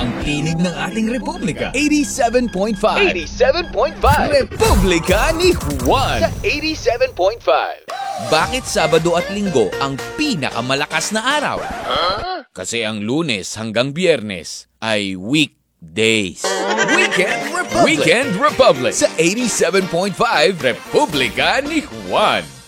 ang tinig ng ating Republika. 87.5. 87.5 Republika ni Juan. sa 87.5. Bakit Sabado at Linggo ang pinakamalakas na araw? Kasi ang Lunes hanggang Biyernes ay weekdays. Weekend Republic sa 87.5 Republika ni Juan.